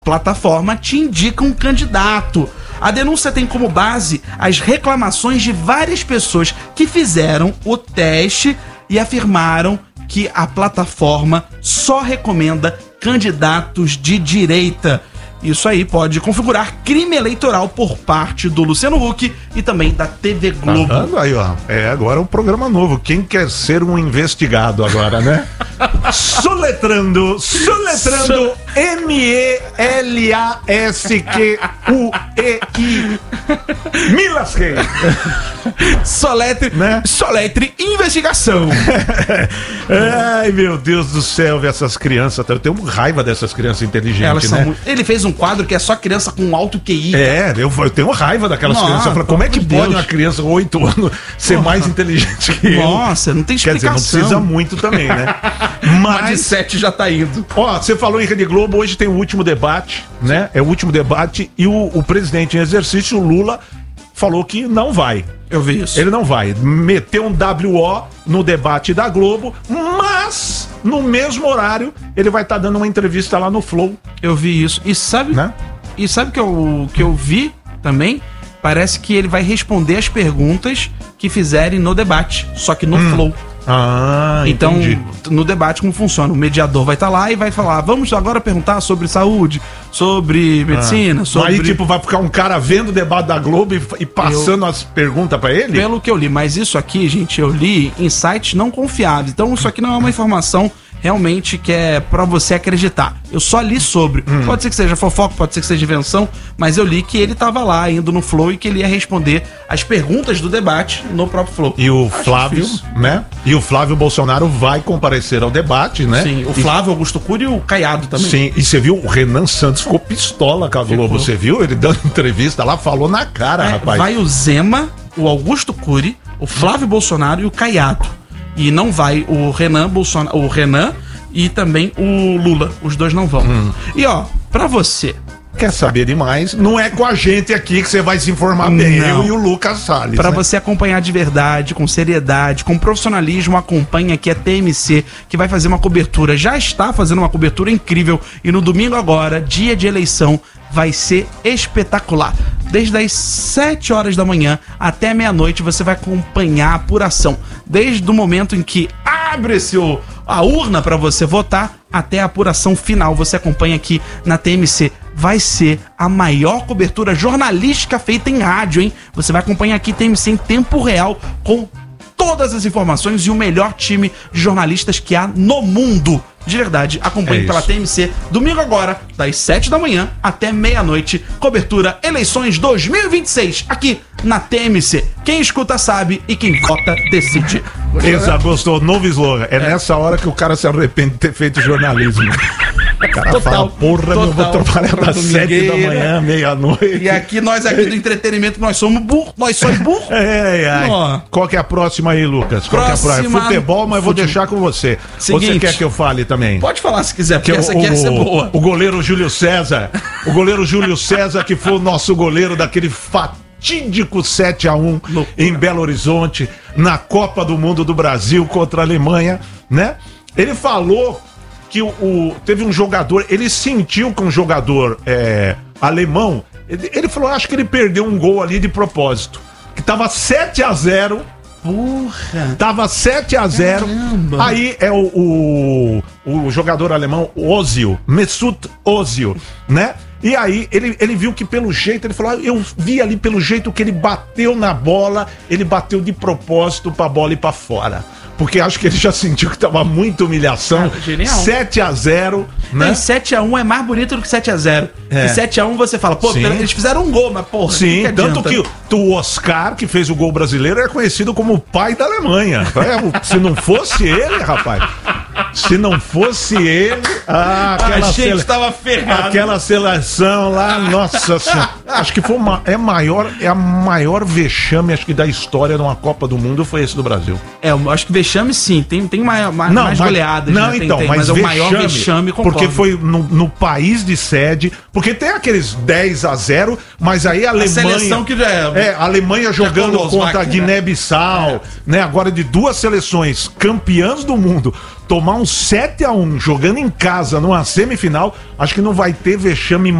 plataforma te indica um candidato. A denúncia tem como base as reclamações de várias pessoas que fizeram o teste e afirmaram que a plataforma só recomenda candidatos de direita. Isso aí pode configurar crime eleitoral por parte do Luciano Huck e também da TV Globo. Aí, ó. Agora é um programa novo. Quem quer ser um investigado agora, né? Soletrando M-E-L-A-S-Q-U-E-I. Me lasquei. Soletre investigação. Ai, meu Deus do céu, ver essas crianças. Eu tenho raiva dessas crianças inteligentes, Elas são né? muito... Ele fez um quadro que é só criança com alto QI. Eu tenho raiva daquelas crianças. Eu falo, como é que pode uma criança com 8 anos ser mais inteligente que eu? Nossa, não tem explicação. Quer dizer, não precisa muito também, né? Mas de 7 já tá indo. Ó, você falou em Rede Globo, hoje tem o último debate, né? É o último debate e o presidente em exercício, o Lula, falou que não vai. Eu vi isso. Ele não vai. Meteu um WO no debate da Globo, mas no mesmo horário ele vai estar dando uma entrevista lá no Flow. Eu vi isso. E sabe, né? E sabe que eu vi também? Parece que ele vai responder as perguntas que fizerem no debate, só que no Flow. Então, entendi. No debate, como funciona? O mediador vai estar lá e vai falar: vamos agora perguntar sobre saúde, sobre medicina, sobre... Aí, tipo, vai ficar um cara vendo o debate da Globo e passando as perguntas pra ele? Pelo que eu li, mas isso aqui, gente, eu li em sites não confiáveis. Então, isso aqui não é uma informação realmente que é pra você acreditar. Eu só li sobre. Pode ser que seja fofoca, pode ser que seja invenção, mas eu li que ele tava lá, indo no Flow, e que ele ia responder as perguntas do debate no próprio Flow. E o Flávio, né? E o Flávio Bolsonaro vai comparecer ao debate, né? Sim, o Flávio Augusto Cury e o Caiado também. Sim, e você viu, o Renan Santos ficou pistola com a Globo, você viu? Ele dando entrevista lá, falou na cara, rapaz. Vai o Zema, o Augusto Cury, o Flávio Bolsonaro e o Caiado. E não vai o Renan Bolsonaro, o Renan e também o Lula. Os dois não vão. E ó, pra você... Quer saber demais? Não é com a gente aqui que você vai se informar bem. Eu e o Lucas Salles. Pra você acompanhar de verdade, com seriedade, com profissionalismo, acompanha aqui a TMC, que vai fazer uma cobertura. Já está fazendo uma cobertura incrível. E no domingo agora, dia de eleição, vai ser espetacular. Desde as 7 horas da manhã até meia-noite você vai acompanhar a apuração. Desde o momento em que abre-se a urna para você votar até a apuração final. Você acompanha aqui na TMC. Vai ser a maior cobertura jornalística feita em rádio, hein? Você vai acompanhar aqui TMC em tempo real com todas as informações e o melhor time de jornalistas que há no mundo. De verdade, acompanhe pela TMC, domingo agora, das 7 da manhã até meia-noite, cobertura Eleições 2026, aqui na TMC. Quem escuta sabe e quem vota decide. Exato, gostou, novo slogan. É nessa hora que o cara se arrepende de ter feito jornalismo. O cara fala, porra, eu vou trabalhar das 7 da manhã, meia-noite. E aqui, nós aqui do entretenimento, nós somos burros, Qual que é a próxima aí, Lucas? Qual que é a próxima? Futebol, mas eu vou deixar com você. Seguinte, você quer que eu fale também? Pode falar se quiser, porque essa aqui ia ser boa. O goleiro Júlio César. O goleiro Júlio César, que foi o nosso goleiro daquele fatídico 7-1 em Belo Horizonte, na Copa do Mundo do Brasil contra a Alemanha, né? Ele falou que teve um jogador, ele sentiu que um jogador alemão, ele falou, acho que ele perdeu um gol ali de propósito, que tava 7-0. Porra! Tava 7-0. Aí é o jogador alemão Ozil, Mesut Ozil, né? E aí ele viu que pelo jeito, ele falou, eu vi ali pelo jeito que ele bateu na bola, ele bateu de propósito pra bola ir pra fora. Porque acho que ele já sentiu que tava muita humilhação. 7-0, né? 7-1 é mais bonito do que 7-0. E 7-1 você fala, pô, eles fizeram um gol, mas porra. Sim, tanto que o Oscar, que fez o gol brasileiro, é conhecido como o pai da Alemanha. Se não fosse ele, rapaz. Se não fosse ele, a gente tava ferrado. Aquela seleção lá, nossa senhora. Acho que foi a maior vexame, acho que da história de uma Copa do Mundo foi esse do Brasil. Eu acho que vexame sim, tem mais goleadas. Não, né? então, tem, mas é o maior vexame, concordo. Porque foi no país de sede, porque tem aqueles 10-0, mas aí a Alemanha... seleção que já a Alemanha jogando contra a Guiné-Bissau, né? Agora de duas seleções campeãs do mundo, tomar um 7-1 jogando em casa numa semifinal, acho que não vai ter vexame